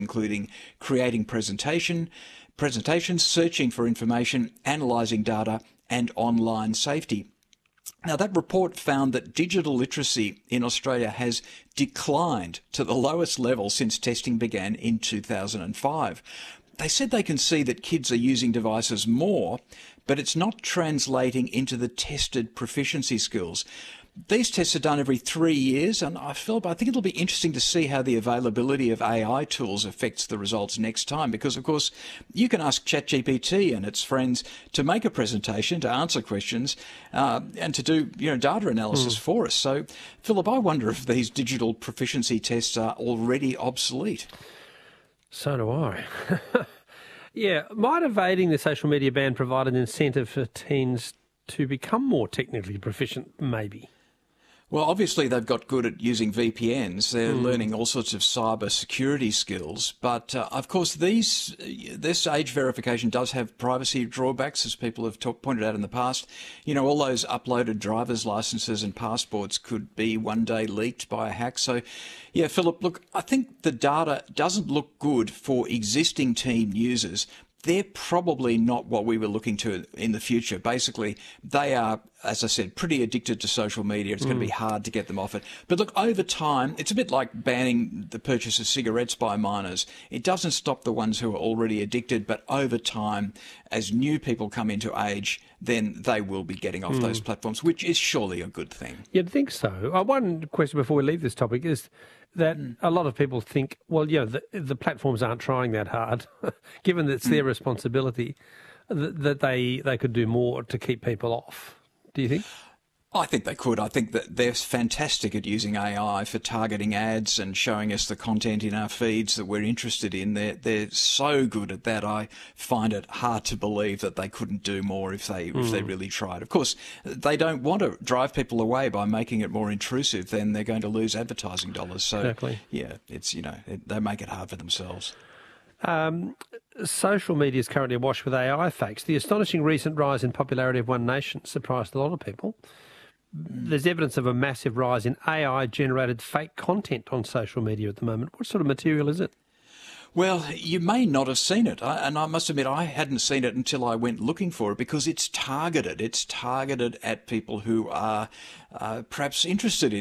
including creating presentations, searching for information, analysing data, and online safety. Now, that report found that digital literacy in Australia has declined to the lowest level since testing began in 2005. They said they can see that kids are using devices more, but it's not translating into the tested proficiency skills. These tests are done every 3 years, and I think it'll be interesting to see how the availability of AI tools affects the results next time, because, of course, you can ask ChatGPT and its friends to make a presentation, to answer questions, and to do data analysis for us. So, Philip, I wonder if these digital proficiency tests are already obsolete. So do I. Yeah, might evading the social media ban provide an incentive for teens to become more technically proficient, maybe? Well, obviously they've got good at using VPNs. They're learning all sorts of cyber security skills. But, of course, this age verification does have privacy drawbacks, as people have pointed out in the past. All those uploaded driver's licenses and passports could be one day leaked by a hack. So, yeah, Philip, look, I think the data doesn't look good for existing teen users. They're probably not what we were looking to in the future. Basically, they are, as I said, pretty addicted to social media. It's going to be hard to get them off it. But look, over time, it's a bit like banning the purchase of cigarettes by minors. It doesn't stop the ones who are already addicted, but over time, as new people come into age, then they will be getting off those platforms, which is surely a good thing. You'd think so. One question before we leave this topic is that a lot of people think, well, the platforms aren't trying that hard, given that it's their responsibility, that they could do more to keep people off. Do you think? I think they could. I think that they're fantastic at using AI for targeting ads and showing us the content in our feeds that we're interested in. They're so good at that. I find it hard to believe that they couldn't do more if they really tried. Of course, they don't want to drive people away by making it more intrusive. Then they're going to lose advertising dollars. So, exactly. Yeah, it's they make it hard for themselves. Social media is currently awash with AI fakes. The astonishing recent rise in popularity of One Nation surprised a lot of people. There's evidence of a massive rise in AI-generated fake content on social media at the moment. What sort of material is it? Well, you may not have seen it, and I must admit I hadn't seen it until I went looking for it, because it's targeted. It's targeted at people who are perhaps interested